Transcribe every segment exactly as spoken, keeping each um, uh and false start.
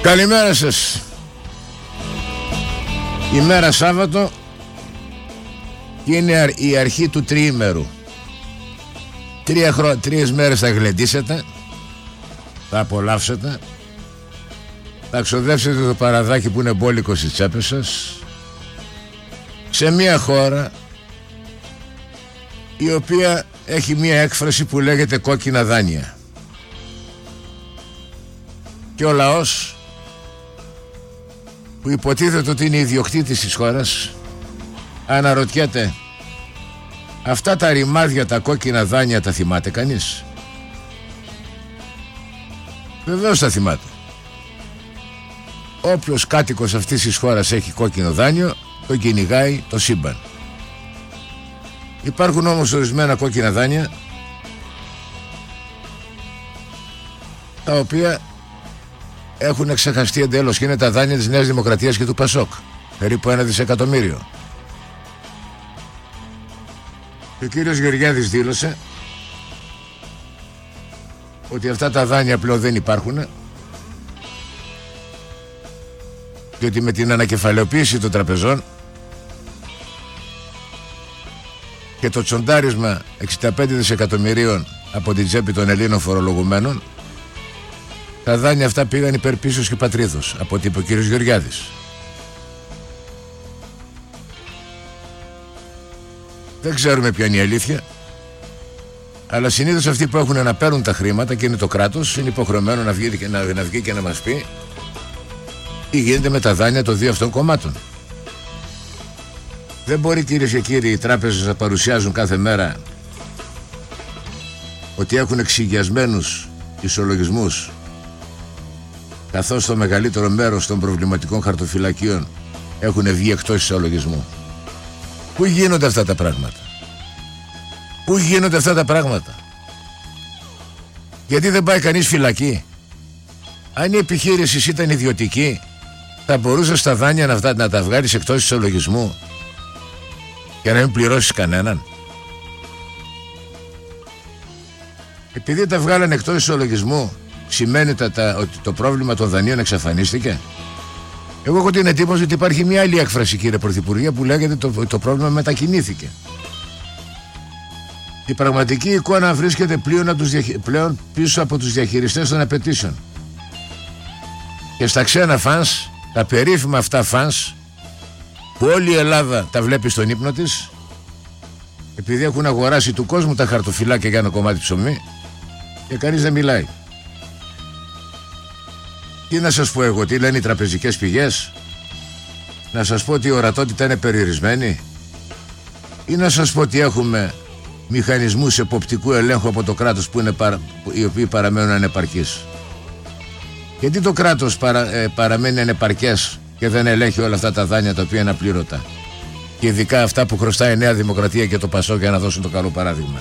Καλημέρα σας. Ημέρα Σάββατο και είναι η αρχή του τριήμερου. Τρία χρο... Τρεις μέρες θα γλεντήσετε, θα απολαύσετε, θα ξοδέψετε το παραδάκι που είναι μπόλικο στις τσέπες σας, σε μια χώρα η οποία έχει μια έκφραση που λέγεται κόκκινα δάνεια. Και ο λαός που υποτίθεται ότι είναι ιδιοκτήτης της χώρας αναρωτιέται, αυτά τα ρημάδια, τα κόκκινα δάνεια τα θυμάται κανείς? Βεβαίως τα θυμάται. Όποιος κάτοικος αυτής της χώρας έχει κόκκινο δάνειο, το κυνηγάει το σύμπαν. Υπάρχουν όμως ορισμένα κόκκινα δάνεια τα οποία έχουν ξεχαστεί εντέλος, και είναι τα δάνεια της Νέας Δημοκρατίας και του Πασόκ, περίπου ένα δισεκατομμύριο. Και ο κύριος Γεωργιάδης δήλωσε ότι αυτά τα δάνεια πλέον δεν υπάρχουν και ότι με την ανακεφαλαιοποίηση των τραπεζών και το τσοντάρισμα εξήντα πέντε δισεκατομμυρίων από την τσέπη των Ελλήνων φορολογουμένων, τα δάνεια αυτά πήγαν υπέρ πίσος και πατρίδος, από ό,τι είπε ο κύριος Γεωργιάδης. Δεν ξέρουμε ποια είναι η αλήθεια, αλλά συνήθως αυτοί που έχουν να παίρνουν τα χρήματα και είναι το κράτος, είναι υποχρεωμένο να βγει και να, να, βγει και να μας πει τι γίνεται με τα δάνεια των δύο αυτών κομμάτων. Δεν μπορεί, κυρίες και κύριοι, οι τράπεζες να παρουσιάζουν κάθε μέρα ότι έχουν εξηγιασμένους ισολογισμούς, καθώς το μεγαλύτερο μέρος των προβληματικών χαρτοφυλακίων έχουν βγει εκτός ισολογισμού. Πού γίνονται αυτά τα πράγματα? Πού γίνονται αυτά τα πράγματα? Γιατί δεν πάει κανείς φυλακή? Αν η επιχείρηση ήταν ιδιωτική, θα μπορούσε στα δάνεια να, να τα βγάλεις εκτός ισολογισμού και να μην πληρώσεις κανέναν? Επειδή τα βγάλανε εκτός ισολογισμού, σημαίνει τα, τα, ότι το πρόβλημα των δανείων εξαφανίστηκε? Εγώ έχω την εντύπωση ότι υπάρχει μια άλλη έκφραση, κύριε Πρωθυπουργέ, που λέγεται το, το πρόβλημα μετακινήθηκε. Η πραγματική εικόνα βρίσκεται πλέον, πλέον πίσω από τους διαχειριστές των απαιτήσεων. Και στα ξένα φανς, τα περίφημα αυτά φανς, που όλη η Ελλάδα τα βλέπει στον ύπνο της, επειδή έχουν αγοράσει του κόσμου τα χαρτοφυλάκια για ένα κομμάτι ψωμί, και κανείς δεν μιλάει. Τι να σας πω εγώ, τι λένε οι τραπεζικές πηγές? Να σας πω ότι η ορατότητα είναι περιορισμένη, ή να σας πω ότι έχουμε μηχανισμούς εποπτικού ελέγχου από το κράτος που είναι παρα... οι οποίοι παραμένουν ανεπαρκείς? Γιατί το κράτος παρα... ε, παραμένει ανεπαρκές και δεν ελέγχει όλα αυτά τα δάνεια τα οποία είναι απλήρωτα, και ειδικά αυτά που χρωστάει η Νέα Δημοκρατία και το Πασόκ, για να δώσουν το καλό παράδειγμα?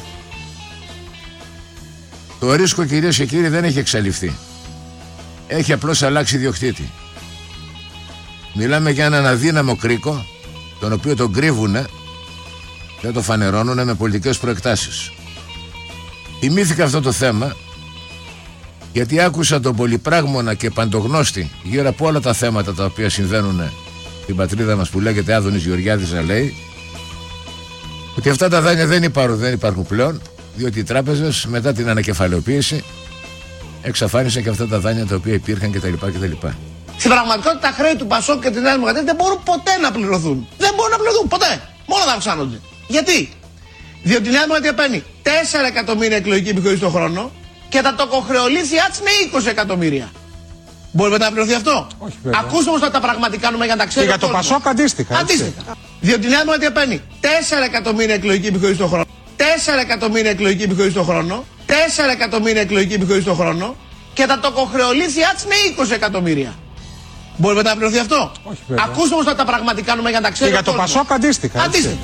Το ρίσκο, κυρίες και κύριοι, δεν έχει εξαλειφθεί. Έχει απλώς αλλάξει ιδιοκτήτη. Μιλάμε για έναν αδύναμο κρίκο, τον οποίο τον κρύβουνε, δεν το φανερώνουνε με πολιτικές προεκτάσεις. Θυμήθηκα αυτό το θέμα γιατί άκουσα τον πολυπράγμονα και παντογνώστη γύρω από όλα τα θέματα τα οποία συμβαίνουν στην πατρίδα μας, που λέγεται Άδωνης Γεωργιάδης, να λέει ότι αυτά τα δάνεια δεν υπάρχουν, δεν υπάρχουν πλέον, διότι οι τράπεζες μετά την ανακεφαλαιοποίηση εξαφάνισαν και αυτά τα δάνεια τα οποία υπήρχαν κτλ. κτλ. Στην πραγματικότητα τα χρέη του Πασόκ και της Νέας Δημοκρατίας δεν μπορούν ποτέ να πληρωθούν. Δεν μπορούν να πληρωθούν ποτέ. Μόνο να αυξάνονται. Γιατί? Διότι η Νέα Δημοκρατία παίρνει τέσσερα εκατομμύρια εκλογική επιχορήγηση το χρόνο και τα τοκοχρεωλήθειά της είναι είκοσι εκατομμύρια. Μπορεί μετά να πληρωθεί αυτό? Όχι, βέβαια. Ακούστε όμως τα πραγματικά νούμερα για να τα ξέρει. Και για το Πασόκ αντίστοιχα. Αντίστοιχα. Διότι η Νέα Δημοκρατία παίρνει τέσσερα εκατομμύρια εκλογική επιχορήγηση το χρόνο. τέσσερα εκατομμύρια εκλογική επιχορήγηση το χρόνο. τέσσερα εκατομμύρια εκλογική επιχορήγηση το χρόνο και τα τοκοχρεωλήθειά της είναι είκοσι εκατομμύρια. Μπορεί μετά να πληρωθεί αυτό? Όχι, βέβαια. Ακούστε όμως τα πραγματικά νούμερα για να τα ξέρει. Και για το Πασόκ αντίστοιχα. Αντίστοιχα.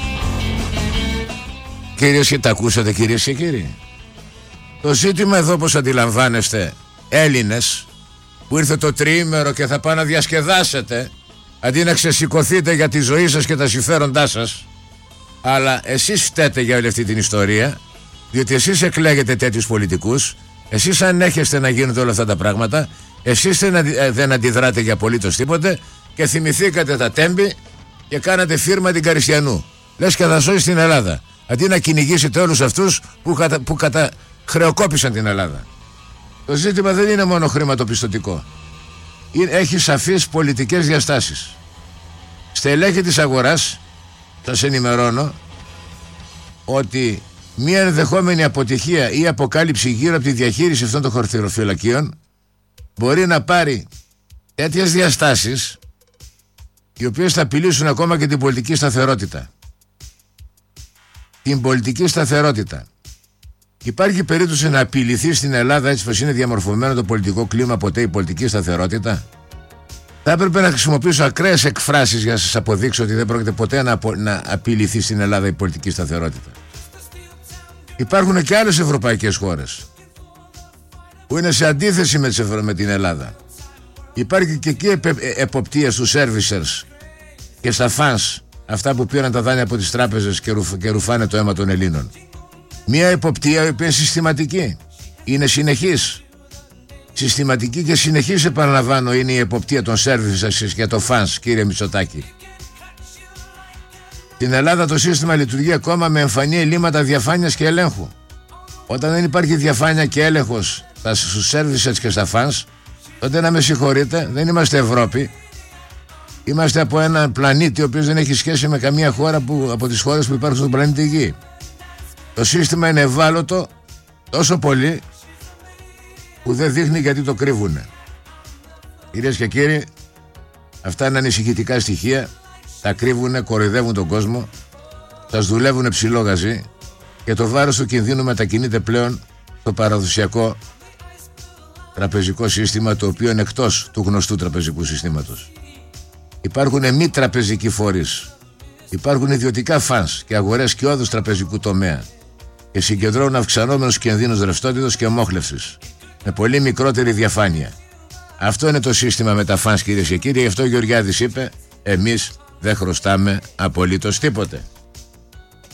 Κυρίες και τα ακούσατε, κυρίες και κύριοι? Το ζήτημα εδώ, όπως αντιλαμβάνεστε, Έλληνες, που ήρθε το τριήμερο και θα πάνε να διασκεδάσετε αντί να ξεσηκωθείτε για τη ζωή σας και τα συμφέροντά σας, αλλά εσείς φταίτε για όλη αυτή την ιστορία, διότι εσείς εκλέγετε τέτοιους πολιτικούς Εσείς ανέχεστε να γίνονται όλα αυτά τα πράγματα, εσείς δεν αντιδράτε για απολύτως τίποτε και θυμηθήκατε τα Τέμπη και κάνατε φίρμα την Καριστιανού. Λες και θα σώσει την Ελλάδα, αντί να κυνηγήσετε όλους αυτούς που, κατα, που καταχρεοκόπησαν την Ελλάδα. Το ζήτημα δεν είναι μόνο χρηματοπιστωτικό. Έχει σαφείς πολιτικές διαστάσεις. Στελέχη της αγοράς, σας ενημερώνω ότι μια ενδεχόμενη αποτυχία ή αποκάλυψη γύρω από τη διαχείριση αυτών των χωροφυλακίων μπορεί να πάρει τέτοιες διαστάσεις οι οποίες θα απειλήσουν ακόμα και την πολιτική σταθερότητα. Την πολιτική σταθερότητα. Υπάρχει περίπτωση να απειληθεί στην Ελλάδα, έτσι πως είναι διαμορφωμένο το πολιτικό κλίμα, ποτέ η πολιτική σταθερότητα? Θα έπρεπε να χρησιμοποιήσω ακραίες εκφράσεις για να σας αποδείξω ότι δεν πρόκειται ποτέ να, απο... να απειληθεί στην Ελλάδα η πολιτική σταθερότητα. Υπάρχουν και άλλες ευρωπαϊκές χώρες που είναι σε αντίθεση με, Ευρω... με την Ελλάδα. Υπάρχει και εκεί επ... εποπτεία στους servicers και στα funds, αυτά που πήραν τα δάνεια από τις τράπεζες και, ρουφ... και ρουφάνε το αίμα των Ελλήνων. Μια εποπτεία η οποία είναι συστηματική, είναι συνεχής. Συστηματική και συνεχής, επαναλαμβάνω, είναι η εποπτεία των services και το funds, κύριε Μητσοτάκη. Στην Ελλάδα το σύστημα λειτουργεί ακόμα με εμφανή ελλείμματα διαφάνειας και ελέγχου. Όταν δεν υπάρχει διαφάνεια και έλεγχος στους services και στα funds, τότε να με συγχωρείτε, δεν είμαστε Ευρώπη. Είμαστε από έναν πλανήτη ο οποίος δεν έχει σχέση με καμία χώρα που, από τις χώρες που υπάρχουν στον πλανήτη Γη. Το σύστημα είναι ευάλωτο τόσο πολύ που δεν δείχνει γιατί το κρύβουνε. Κυρίες και κύριοι, αυτά είναι ανησυχητικά στοιχεία. Τα κρύβουνε, κοροϊδεύουν τον κόσμο, σας δουλεύουνε ψηλό γαζί και το βάρος του κινδύνου μετακινείται πλέον στο παραδοσιακό τραπεζικό σύστημα, το οποίο είναι εκτός του γνωστού τραπεζικού συστήματος. Υπάρχουν μη τραπεζικοί φορείς, υπάρχουν ιδιωτικά φανς και αγορές σκιώδους τραπεζικού τομέα και συγκεντρώνουν αυξανόμενους κινδύνους ρευστότητας και μόχλευσης με πολύ μικρότερη διαφάνεια. Αυτό είναι το σύστημα με τα φανς, κυρίες και κύριοι. Γι' αυτό ο Γεωργιάδης είπε: εμείς δεν χρωστάμε απολύτως τίποτε.